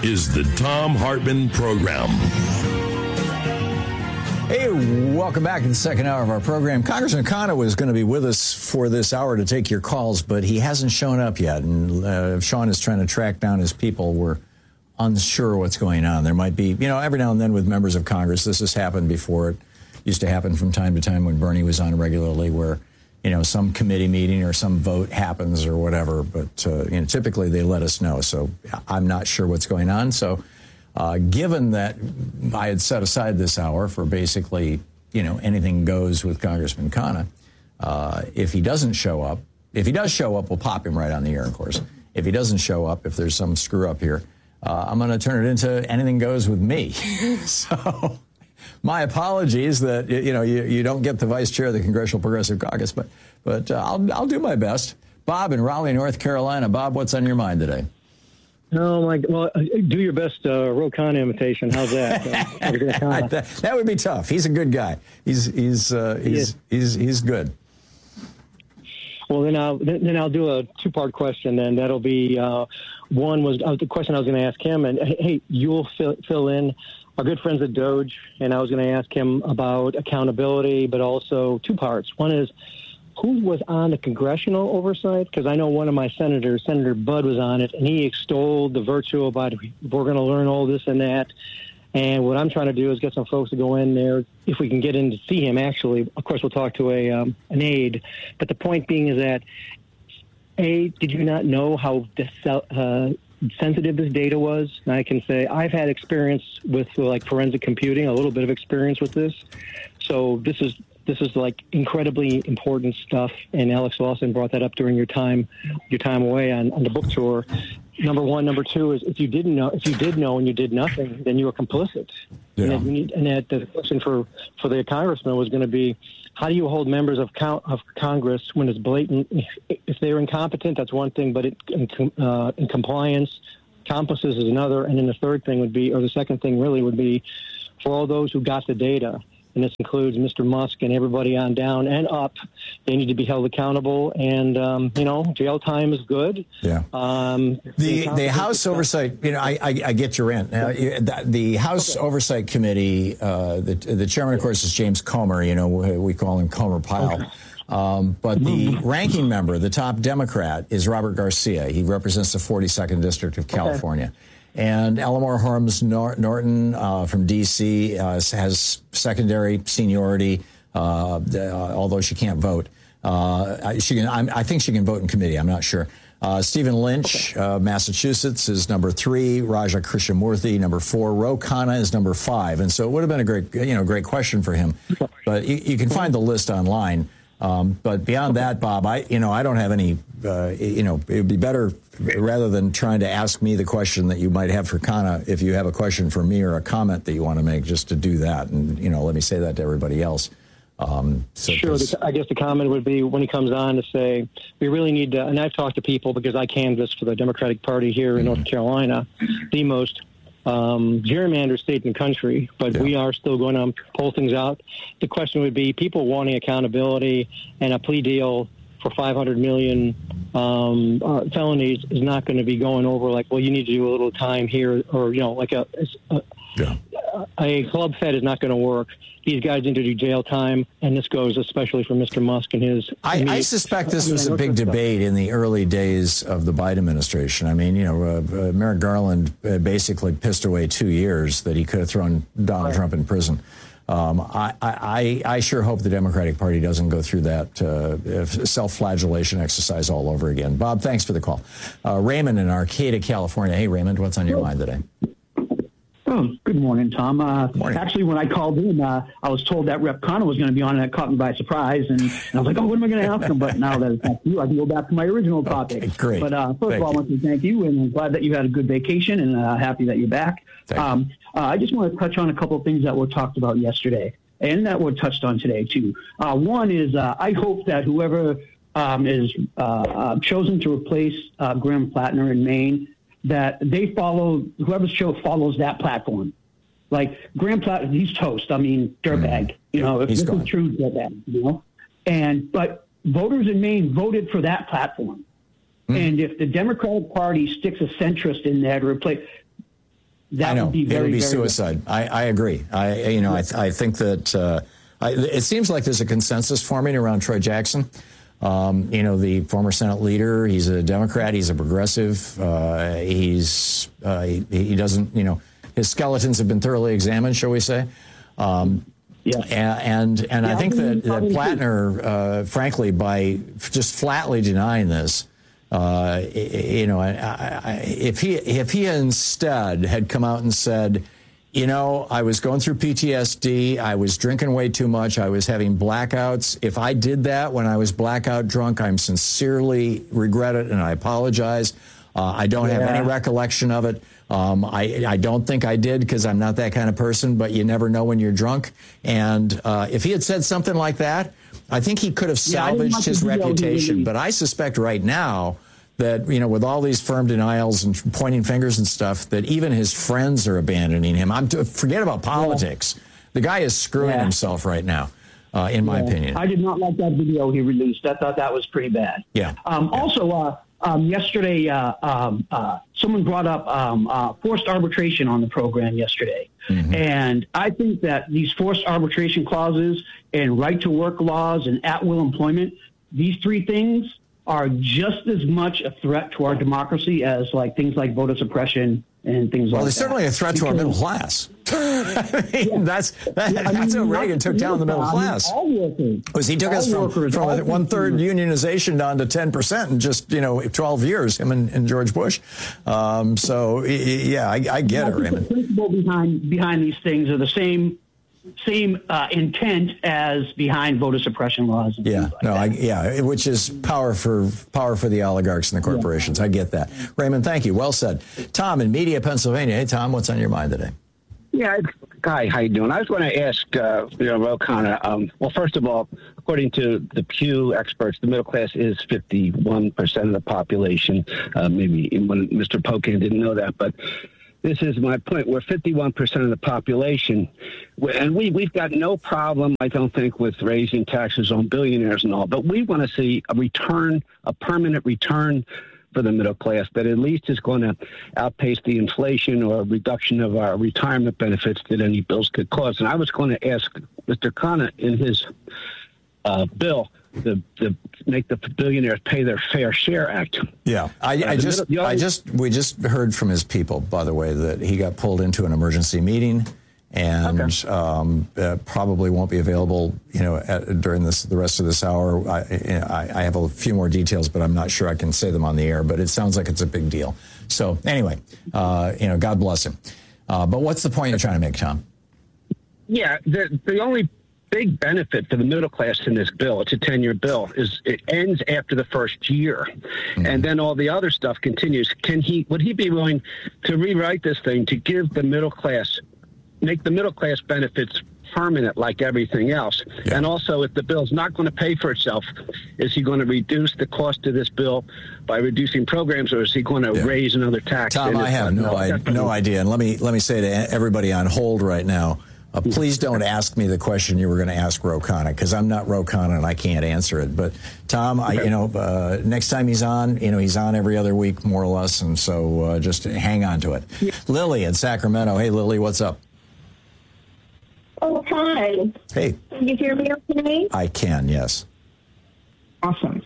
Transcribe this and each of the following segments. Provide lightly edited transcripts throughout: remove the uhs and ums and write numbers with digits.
is the Thom Hartmann Program. Hey, welcome back to the second hour of our program. Congressman Khanna was going to be with us for this hour to take your calls, but he hasn't shown up yet. And Sean is trying to track down his people. We're unsure what's going on. There might be, every now and then with members of Congress, this has happened before. It used to happen from time to time when Bernie was on regularly where, some committee meeting or some vote happens or whatever. But, typically they let us know. So I'm not sure what's going on. So given that I had set aside this hour for basically, anything goes with Congressman Khanna, if he doesn't show up, if he does show up, we'll pop him right on the air, of course. If he doesn't show up, if there's some screw up here, I'm going to turn it into anything goes with me. So my apologies that, you don't get the vice chair of the Congressional Progressive Caucus, but I'll do my best. Bob in Raleigh, North Carolina. Bob, what's on your mind today? Oh, well, do your best Ro Khanna imitation. How's that? That would be tough. He's a good guy. He's good. Well, then I'll do a two-part question. Then that'll be one was the question I was going to ask him, and hey, you'll fill in our good friends at Doge, and I was going to ask him about accountability, but also two parts. One is, who was on the congressional oversight? Because I know one of my senators, Senator Budd, was on it, and he extolled the virtue about we're going to learn all this and that. And what I'm trying to do is get some folks to go in there, if we can get in to see him, actually. Of course, we'll talk to an aide. But the point being is that, A, did you not know how sensitive this data was? And I can say I've had experience with forensic computing, a little bit of experience with this. So this is like incredibly important stuff, and Alex Lawson brought that up during your time away on the book tour. Number one. Number two is if you did know and you did nothing, then you were complicit. Yeah. And that the question for the congressman was going to be, how do you hold members of Congress when it's blatant? If they're incompetent, that's one thing, but in compliance, compasses is another. And then the third thing would be, or the second thing really would be, for all those who got the data, and this includes Mr. Musk and everybody on down and up, they need to be held accountable. And, jail time is good. Yeah. The House Oversight, I get your rant. The House Oversight Committee, the chairman, of course, is James Comer. We call him Comer Pyle. Okay. But the ranking member, the top Democrat, is Robert Garcia. He represents the 42nd District of California. Okay. And Eleanor Holmes Norton from D.C. Has secondary seniority, although she can't vote. I think she can vote in committee. I'm not sure. Stephen Lynch, Massachusetts, is number 3. Raja Krishnamurthy, number 4. Ro Khanna is number 5. And so it would have been a great question for him. But you can find the list online. But beyond that, Bob, I don't have any. It would be better rather than trying to ask me the question that you might have for Khanna. If you have a question for me or a comment that you want to make, just to do that, and let me say that to everybody else. Sure. I guess the comment would be when he comes on to say we really need to. And I've talked to people because I canvassed for the Democratic Party here in North Carolina, the most gerrymandered state in the country, but we are still going to pull things out. The question would be people wanting accountability, and a plea deal for 500 million felonies is not going to be going over like, well, you need to do a little time here, or a club fed is not going to work. These guys need to do jail time, and this goes especially for Mr. Musk and his. I suspect this was a big debate in the early days of the Biden administration. I mean, Merrick Garland basically pissed away 2 years that he could have thrown Donald Trump in prison. I sure hope the Democratic Party doesn't go through that self-flagellation exercise all over again. Bob, thanks for the call. Raymond in Arcata, California. Hey, Raymond, what's on your mind today? Oh, good morning, Tom. Morning. Actually, when I called in, I was told that Rep. Khanna was going to be on, and that caught me by surprise. And I was like, what am I going to ask him? But now that it's not you, I can go back to my original topic. Okay, great. But first of all, I want to thank you, and I'm glad that you had a good vacation, and happy that you're back. I just want to touch on a couple of things that were talked about yesterday, and that were touched on today, too. One is I hope that whoever is chosen to replace Graham Plattner in Maine, that they follow, whoever's show follows that platform. Like Graham Plattner, he's toast. I mean, dirtbag. If this is true, dirtbag. But voters in Maine voted for that platform. And if the Democratic Party sticks a centrist in there to replace, that would be very, it would be very suicide. I agree. I think that it seems like there's a consensus forming around Troy Jackson. The former Senate leader. He's a Democrat. He's a progressive. He doesn't. His skeletons have been thoroughly examined, shall we say? And I think that Plattner, frankly, by just flatly denying this, if he instead had come out and said, I was going through PTSD, I was drinking way too much, I was having blackouts. If I did that when I was blackout drunk, I'm sincerely regret it and I apologize. I don't have any recollection of it. I don't think I did because I'm not that kind of person, but you never know when you're drunk. And if he had said something like that, I think he could have salvaged his reputation. But I suspect right now that, with all these firm denials and pointing fingers and stuff, that even his friends are abandoning him. Forget about politics. The guy is screwing himself right now, in my opinion. I did not like that video he released. I thought that was pretty bad. Also, yesterday, someone brought up forced arbitration on the program yesterday. Mm-hmm. And I think that these forced arbitration clauses and right-to-work laws and at-will employment, these three things are just as much a threat to our democracy as things like voter suppression and things like that. Well, they're certainly a threat to our middle class. That's how Reagan took down the middle class. All workers. Because he took us from 1/3 unionization down to 10% in just 12 years. Him and George Bush. I get it, Raymond. The principle behind these things are the same intent as behind voter suppression laws. And which is power for the oligarchs and the corporations. I get that. Raymond, thank you. Well said. Tom in Media, Pennsylvania. Hey, Tom, what's on your mind today? Yeah, hi, how you doing? I was going to ask, Ro Khanna, well, first of all, according to the Pew experts, the middle class is 51% of the population. Maybe when Mr. Pocan didn't know that, but this is my point. We're 51% of the population, and we've got no problem, I don't think, with raising taxes on billionaires and all, but we want to see a permanent return for the middle class that at least is going to outpace the inflation or reduction of our retirement benefits that any bills could cause. And I was going to ask Mr. Khanna in his bill to make the billionaires pay their fair share act. Yeah, we just heard from his people, by the way, that he got pulled into an emergency meeting and probably won't be available, during the rest of this hour. I have a few more details, but I'm not sure I can say them on the air. But it sounds like it's a big deal. So anyway, God bless him. But what's the point you're trying to make, Tom? Yeah, the only big benefit for the middle class in this bill, it's a 10-year bill, is it ends after the first year. Mm-hmm. And then all the other stuff continues. Would he be willing to rewrite this thing to give the middle class, make the middle class benefits permanent like everything else? Yeah. And also, if the bill's not going to pay for itself, is he going to reduce the cost of this bill by reducing programs, or is he going to raise another tax? Tom, I have no idea. And let me say to everybody on hold right now, please don't ask me the question you were going to ask Ro Khanna, because I'm not Ro Khanna and I can't answer it. But Tom, next time he's on, he's on every other week more or less, and so just hang on to it. Yeah. Lily in Sacramento. Hey, Lily, what's up? Oh, hi. Hey. Can you hear me okay? I can, yes. Awesome.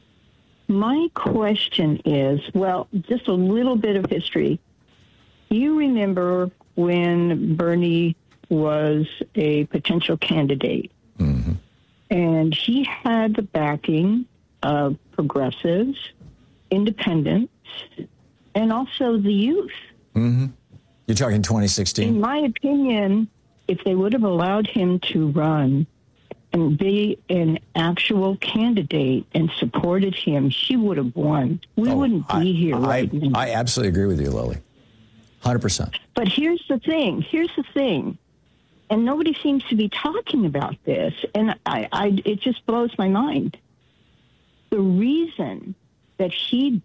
My question is, just a little bit of history. You remember when Bernie was a potential candidate, mm-hmm. and he had the backing of progressives, independents, and also the youth. Mm-hmm. You're talking 2016? In my opinion, if they would have allowed him to run and be an actual candidate and supported him, she would have won. We wouldn't be here right now. I absolutely agree with you, Lily. 100%. But here's the thing. And nobody seems to be talking about this, and it just blows my mind. The reason that he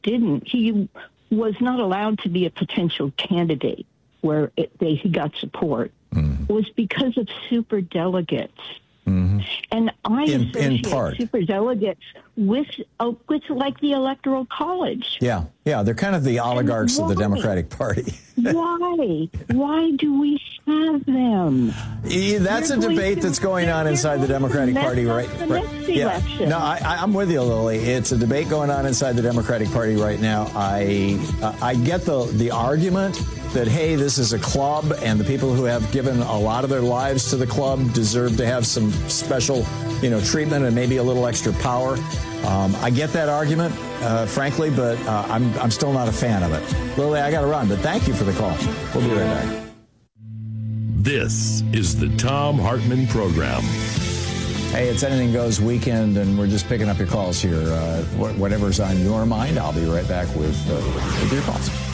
was not allowed to be a potential candidate where he got support was because of superdelegates. Mm-hmm. And I associate superdelegates with like the Electoral College. Yeah, they're kind of the oligarchs of the Democratic Party. Why do we have them? That's a debate that's going on inside the Democratic Party right Yeah. No, I'm with you, Lily. It's a debate going on inside the Democratic Party right now. I get the argument that, hey, this is a club, and the people who have given a lot of their lives to the club deserve to have some special, treatment and maybe a little extra power. I get that argument, frankly, but I'm still not a fan of it. Lily, I got to run, but thank you for the call. We'll be right back. This is the Thom Hartmann Program. Hey, it's Anything Goes weekend, and we're just picking up your calls here. Whatever's on your mind, I'll be right back with your calls.